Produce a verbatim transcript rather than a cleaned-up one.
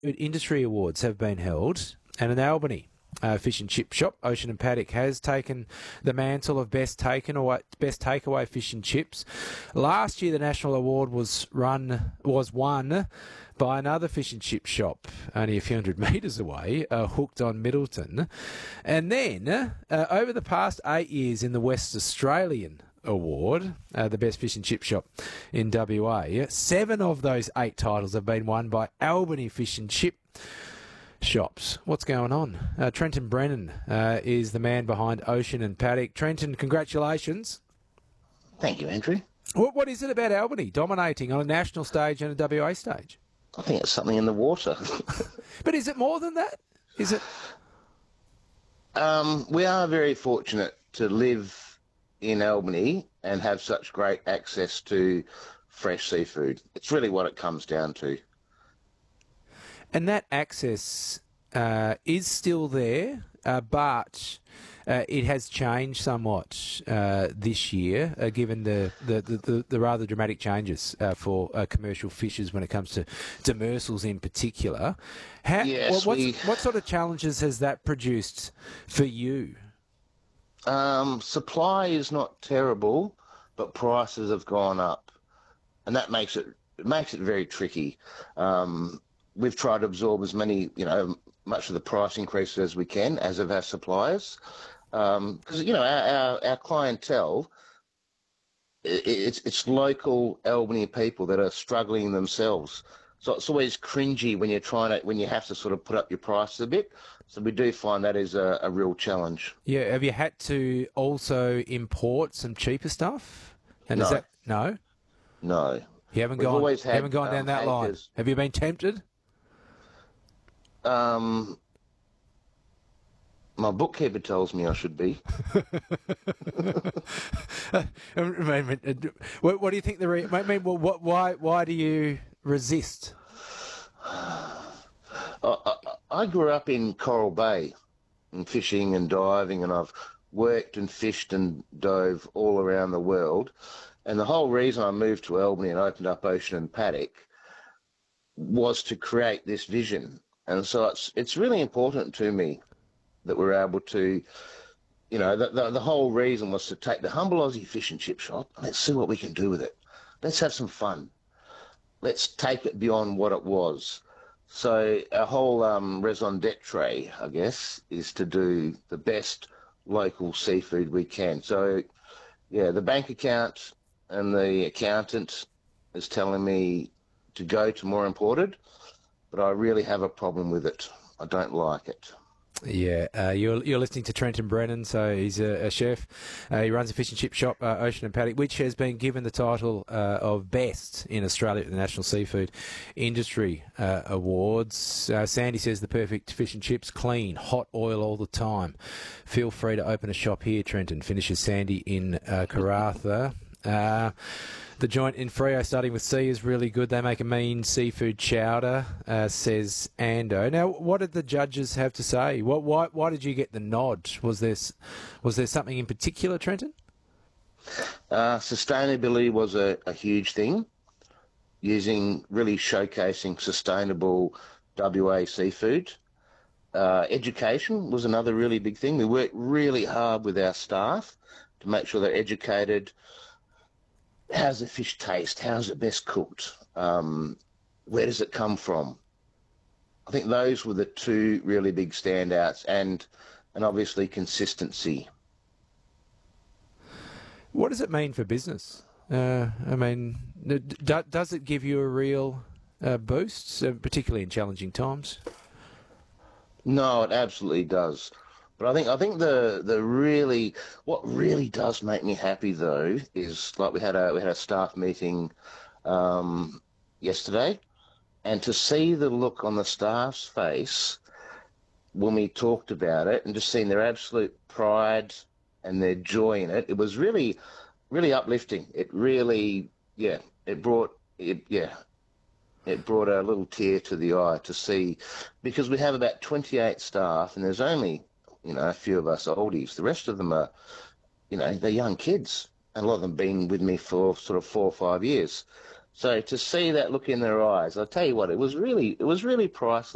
Industry Awards have been held, and in Albany, uh, fish and chip shop, Ocean and Paddock, has taken the mantle of best taken or best takeaway fish and chips. Last year, the national award was run was won by another fish and chip shop only a few hundred metres away, uh, Hooked on Middleton. And then, uh, over the past eight years in the West Australian Award, uh, the best fish and chip shop in W A, seven of those eight titles have been won by Albany fish and chip shops. What's going on? Uh, Trenton Brennan uh, is the man behind Ocean and Paddock. Trenton, congratulations. Thank you, Andrew. What, what is it about Albany dominating on a national stage and a W A stage? I think it's something in the water. But is it more than that? Is it? Um, we are very fortunate to live in Albany and have such great access to fresh seafood. It's really what it comes down to. And that access uh, is still there, uh, but uh, it has changed somewhat uh, this year, uh, given the, the, the, the rather dramatic changes uh, for uh, commercial fishers when it comes to demersals in particular. How, yes, what, we... what sort of challenges has that produced for you? Um, supply is not terrible, but prices have gone up, and that makes it it makes it very tricky. Um, we've tried to absorb as many, you know, much of the price increases as we can, as of our suppliers, because um, you know our, our, our clientele, it, it's it's local Albany people that are struggling themselves. So it's always cringy when you're trying to when you have to sort of put up your prices a bit. So we do find that is a, a real challenge. Yeah, have you had to also import some cheaper stuff? And no. Is that no? No. You haven't We've gone. always had, you haven't gone um, down that line. anchors. Have you been tempted? Um, my bookkeeper tells me I should be. what, what do you think the? Re- I mean, well, what? Why? Why do you resist? I, I, I grew up in Coral Bay, and fishing and diving, and I've worked and fished and dove all around the world. And the whole reason I moved to Albany and opened up Ocean and Paddock was to create this vision. And so it's it's really important to me that we're able to, you know, the, the, the whole reason was to take the humble Aussie fish and chip shop and let's see what we can do with it. Let's have some fun. Let's take it beyond what it was. So our whole um, raison d'etre, I guess, is to do the best local seafood we can. So, yeah, the bank account and the accountant is telling me to go to more imported, but I really have a problem with it. I don't like it. Yeah, uh, you're you're listening to Trenton Brennan, so he's a, a chef. Uh, he runs a fish and chip shop, uh, Ocean and Paddock, which has been given the title uh, of best in Australia at the National Seafood Industry uh, Awards. Uh, Sandy says the perfect fish and chips, clean, hot oil all the time. Feel free to open a shop here, Trenton. Finishes Sandy in uh, Karratha. Uh, the joint in Freo, starting with C, is really good. They make a mean seafood chowder, uh, says Ando. Now, what did the judges have to say? What, why, why did you get the nod? Was there, was there something in particular, Trenton? Uh, sustainability was a, a huge thing, using, really showcasing sustainable W A seafood. Uh, education was another really big thing. We worked really hard with our staff to make sure they're educated. How's the fish taste? How's it best cooked? Um, where does it come from? I think those were the two really big standouts, and and obviously consistency. What does it mean for business? Uh, I mean, d- does it give you a real uh, boost, uh, particularly in challenging times? No, it absolutely does. But I think I think the the really what really does make me happy though is like we had a we had a staff meeting um, yesterday, and to see the look on the staff's face when we talked about it, and just seeing their absolute pride and their joy in it, it was really really uplifting. It really yeah it brought it yeah. It brought a little tear to the eye to see, because we have about twenty-eight staff and there's only, you know, a few of us oldies. The rest of them are, you know, they're young kids. And a lot of them been with me for sort of four or five years. So to see that look in their eyes, I'll tell you what, it was really, it was really priceless.